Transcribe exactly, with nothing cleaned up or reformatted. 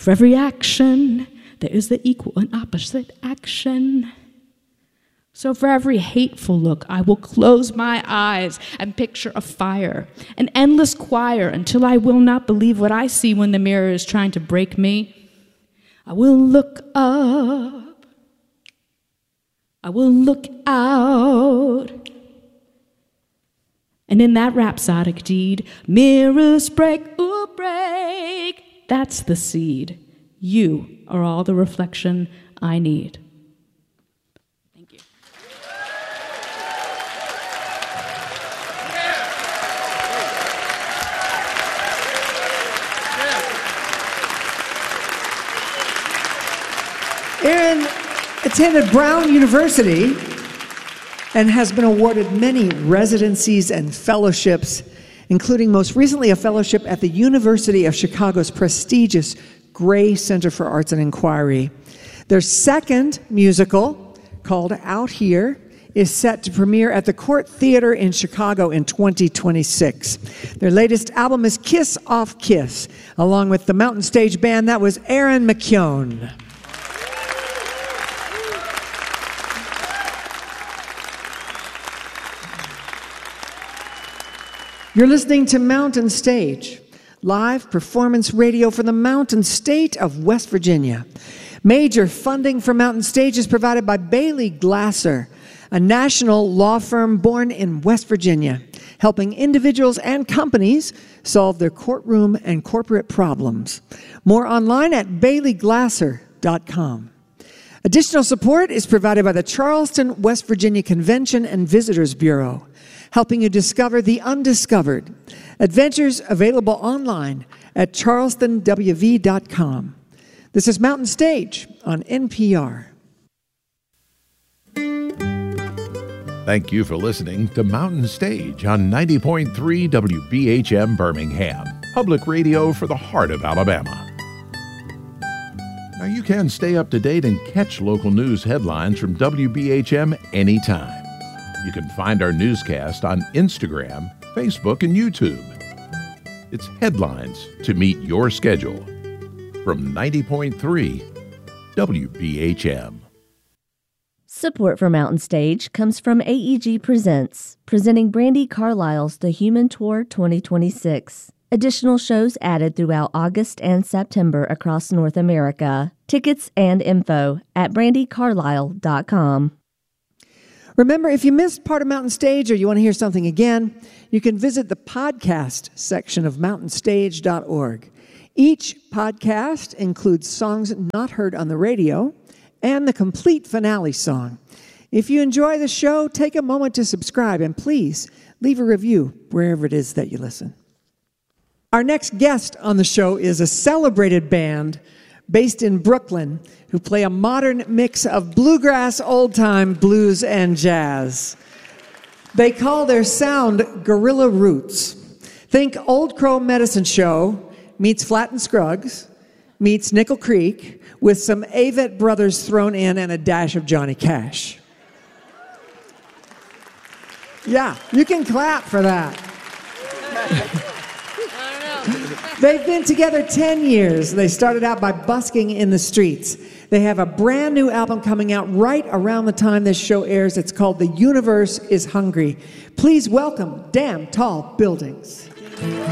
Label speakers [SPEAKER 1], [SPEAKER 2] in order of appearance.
[SPEAKER 1] For every action, there is the equal and opposite action. So for every hateful look, I will close my eyes and picture a fire, an endless choir, until I will not believe what I see when the mirror is trying to break me. I will look up. I will look out. And in that rhapsodic deed, mirrors break, ooh, break. That's the seed. You are all the reflection I need. Thank you.
[SPEAKER 2] Erin attended Brown University and has been awarded many residencies and fellowships, including most recently a fellowship at the University of Chicago's prestigious Gray Center for Arts and Inquiry. Their second musical, called Out Here, is set to premiere at the Court Theater in Chicago in twenty twenty-six. Their latest album is Kiss Off Kiss, along with the Mountain Stage Band. That was Erin McKeown. You're listening to Mountain Stage, live performance radio for the Mountain State of West Virginia. Major funding for Mountain Stage is provided by Bailey Glasser, a national law firm born in West Virginia, helping individuals and companies solve their courtroom and corporate problems. More online at bailey glasser dot com. Additional support is provided by the Charleston, West Virginia Convention and Visitors Bureau, helping you discover the undiscovered. Adventures available online at charleston w v dot com. This is Mountain Stage on N P R.
[SPEAKER 3] Thank you for listening to Mountain Stage on ninety point three W B H M Birmingham, public radio for the heart of Alabama. Now you can stay up to date and catch local news headlines from W B H M anytime. You can find our newscast on Instagram, Facebook, and YouTube. It's headlines to meet your schedule. From ninety point three W B H M.
[SPEAKER 4] Support for Mountain Stage comes from A E G Presents, presenting Brandi Carlile's The Human Tour twenty twenty-six. Additional shows added throughout August and September across North America. Tickets and info at brandi carlile dot com.
[SPEAKER 2] Remember, if you missed part of Mountain Stage or you want to hear something again, you can visit the podcast section of mountain stage dot org. Each podcast includes songs not heard on the radio and the complete finale song. If you enjoy the show, take a moment to subscribe and please leave a review wherever it is that you listen. Our next guest on the show is a celebrated band based in Brooklyn who play a modern mix of bluegrass, old-time blues, and jazz. They call their sound Guerrilla Roots. Think Old Crow Medicine Show meets Flatt and Scruggs, meets Nickel Creek, with some Avett Brothers thrown in and a dash of Johnny Cash. Yeah, you can clap for that. They've been together ten years. They started out by busking in the streets. They have a brand new album coming out right around the time this show airs. It's called The Universe is Hungry. Please welcome Damn Tall Buildings.